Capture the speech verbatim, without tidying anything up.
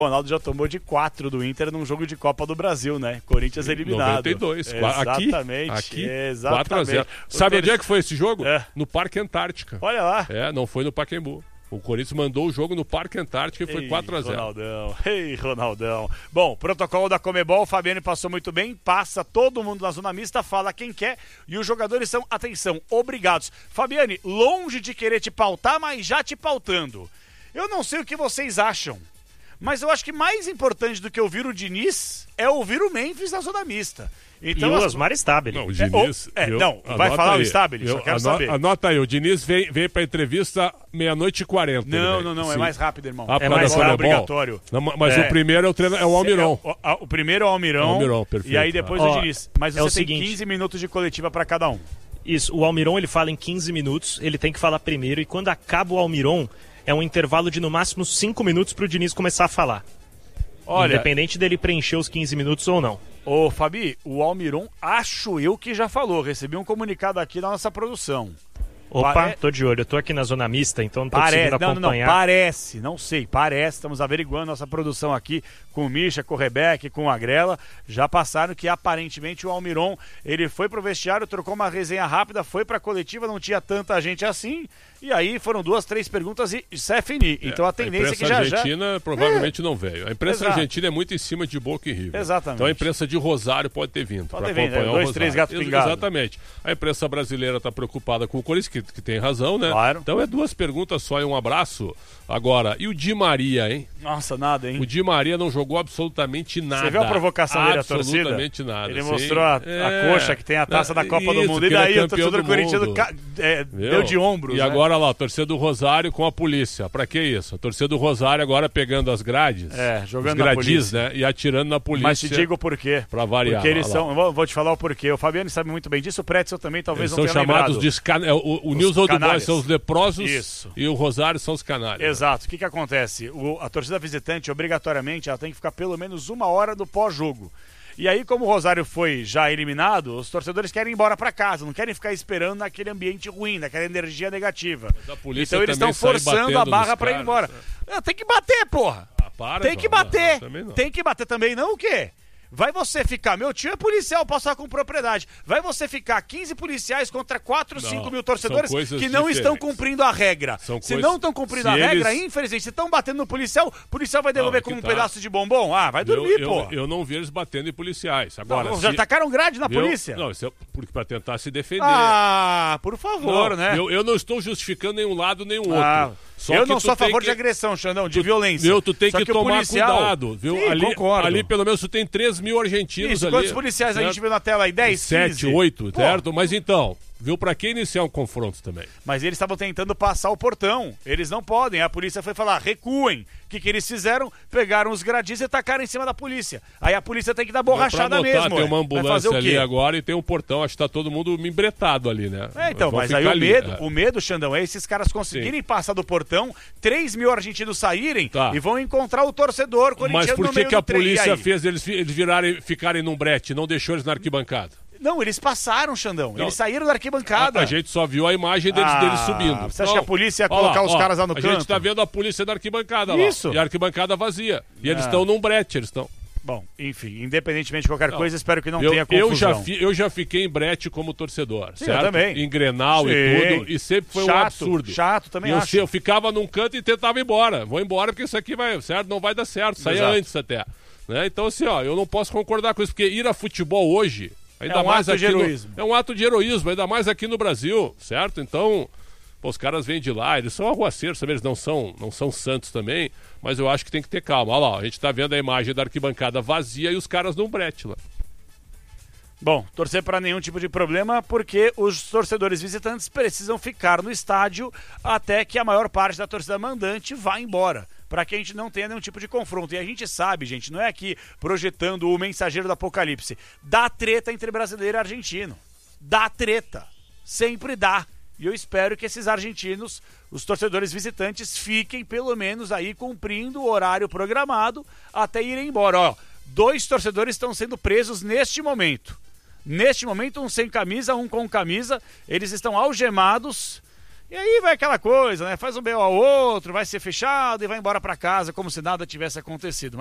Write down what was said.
O Ronaldo já tomou de quatro do Inter num jogo de Copa do Brasil, né? Corinthians eliminado. noventa e dois. Exatamente. Aqui, exatamente. quatro a zero. Sabe onde é que foi esse jogo? É. No Parque Antártica. Olha lá. É, não foi no Pacaembu. O Corinthians mandou o jogo no Parque Antártica e foi Ei, quatro a zero. Ronaldão, ei, Ronaldão. Bom, protocolo da Conmebol, o Fabiano passou muito bem, passa todo mundo na zona mista, fala quem quer e os jogadores são, atenção, obrigados. Fabiane, longe de querer te pautar, mas já te pautando. Eu não sei o que vocês acham, mas eu acho que mais importante do que ouvir o Diniz é ouvir o Memphis na zona mista. Então, e o Osmar Stabile. Não, o Diniz... É, eu, não, vai falar aí. o Stabile, só eu, quero ano, saber. Anota aí, o Diniz vem, vem pra entrevista meia-noite e quarenta. Não, não, não, Sim. é mais rápido, irmão. Ah, é mais rápido, é obrigatório. Não, mas é. o primeiro é o, treino, é o Almiron. É, o, o primeiro é o Almiron, o Almiron, perfeito. E aí depois Ó, o Diniz. Mas é você o tem seguinte, quinze minutos de coletiva para cada um. Isso, o Almiron ele fala em quinze minutos, ele tem que falar primeiro, e quando acaba o Almiron, é um intervalo de no máximo cinco minutos pro Diniz começar a falar. Olha, independente dele preencher os quinze minutos ou não. Ô, Fabi, o Almiron, acho eu que já falou. Recebi um comunicado aqui da nossa produção. Opa, Pare... tô de olho. Eu tô aqui na zona mista, então não tô Parece... conseguindo não, acompanhar. Não, não, parece, não sei, parece. Estamos averiguando nossa produção aqui com o Misha, com o Rebeca, com a Grela. Já passaram que aparentemente o Almiron, ele foi pro vestiário, trocou uma resenha rápida, foi pra coletiva, não tinha tanta gente assim. E aí foram duas, três perguntas e C F N. É, então a tendência é que já já... A Argentina provavelmente é. não veio. A imprensa Exato. argentina é muito em cima de Boca e River. Exatamente. Então a imprensa de Rosário pode ter vindo. Pode ter vindo, é, dois, três gatos pingados. Exatamente. A imprensa brasileira está preocupada com o Corinthians, que, que tem razão, né? Claro. Então é duas perguntas só e um abraço. Agora, e o Di Maria, hein? Nossa, nada, hein? O Di Maria não jogou absolutamente nada. Você viu a provocação dele à torcida? Absolutamente nada. Ele sim. mostrou a, é, a coxa que tem a taça da Copa isso, do Mundo. E daí é o torcedor corintiano é, deu de ombros. E né? agora lá, a torcida do Rosário com a polícia. Pra que isso? A torcida do Rosário agora pegando as grades. É, jogando os na gradis, polícia. né? E atirando na polícia. Mas te digo por quê. Pra variar. Porque eles são. Vou, vou te falar o porquê. O Fabiano sabe muito bem disso. O Pretzel também talvez eles não são tenha chamados lembrado. de escan... O, o News Old Boys são os leprosos. Isso. E o Rosário são os canários. Exato. O que que acontece? O, a torcida visitante, obrigatoriamente, ela tem que ficar pelo menos uma hora do pós-jogo. E aí, como o Rosário foi já eliminado, os torcedores querem ir embora para casa, não querem ficar esperando naquele ambiente ruim, naquela energia negativa. Então eles estão forçando a barra para ir embora. É. Tem que bater, porra! Ah, para, tem que não, bater! não, não, não. Tem que bater também, não o quê? Vai você ficar, meu tio é policial, posso falar com propriedade. Vai você ficar quinze policiais contra quatro, cinco mil torcedores que não diferentes. estão cumprindo a regra. São Se coisas... não estão cumprindo se a eles... regra, infelizmente, se estão batendo no policial, o policial vai devolver não, como um tá. pedaço de bombom. Ah, vai dormir, eu, pô. Eu, eu não vi eles batendo em policiais. Agora, não, se... já tacaram grade na viu? polícia? Não, isso é porque para tentar se defender. Ah, por favor, não, né? Eu, eu não estou justificando nenhum lado nem o ah. outro. Só eu não sou a favor que... de agressão, Xandão, de tu, violência. Viu, tu tem Só que, que tomar policial... cuidado, viu? Sim, ali, concordo. ali pelo menos tu tem três mil argentinos Isso, ali. quantos policiais certo? A gente viu na tela aí? dez, sete, oito, certo? Mas então, viu, pra que iniciar um confronto também? Mas eles estavam tentando passar o portão. Eles não podem. A polícia foi falar, recuem. O que, que eles fizeram? Pegaram os gradis e tacaram em cima da polícia. Aí a polícia tem que dar borrachada notar, mesmo. Tem uma ambulância ali quê? agora e tem um portão. Acho que tá todo mundo membretado ali, né? É, então, mas aí o ali, medo, é. o medo, Xandão, é esses caras conseguirem Sim. passar do portão, três mil argentinos saírem tá. e vão encontrar o torcedor corintiano Mas por no que, meio que a do trem, polícia fez eles, eles virarem, ficarem num brete, não deixou eles na arquibancada? Não, eles passaram, Xandão. Não. Eles saíram da arquibancada. A, a gente só viu a imagem deles, ah, deles subindo. Você acha não. que a polícia ia colocar ó, os ó, caras lá no a canto? A gente tá vendo a polícia da arquibancada Isso. lá. E a arquibancada vazia. E eles Ah. estão num brete, eles estão. Bom, enfim, independentemente de qualquer não. coisa, espero que não eu, tenha confusão. Eu já, fi, eu já fiquei em brete como torcedor, Sim, certo? eu também. Em Grenal Sim. e tudo, e sempre foi chato, um absurdo. Chato também e eu, acho. eu ficava num canto e tentava ir embora. Vou embora porque isso aqui vai, certo? Não vai dar certo, saía Exato. antes até. Né? Então assim, ó, eu não posso concordar com isso, porque ir a futebol hoje... Ainda é um mais ato de aqui heroísmo. No, é um ato de heroísmo, ainda mais aqui no Brasil, certo? Então, pô, os caras vêm de lá, eles são arruaceiros, sabe? Eles não são, não são santos também, mas eu acho que tem que ter calma. Olha lá, a gente tá vendo a imagem da arquibancada vazia e os caras num brete lá. Bom, torcer para nenhum tipo de problema, porque os torcedores visitantes precisam ficar no estádio até que a maior parte da torcida mandante vá embora, para que a gente não tenha nenhum tipo de confronto. E a gente sabe, gente, não é aqui projetando o mensageiro do apocalipse. Dá treta entre brasileiro e argentino. Dá treta. Sempre dá. E eu espero que esses argentinos, os torcedores visitantes, fiquem pelo menos aí cumprindo o horário programado até irem embora. Ó, dois torcedores estão sendo presos neste momento. Neste momento, um sem camisa, um com camisa. Eles estão algemados E aí vai aquela coisa, né? Faz um B O ao outro, vai ser fechado e vai embora para casa como se nada tivesse acontecido.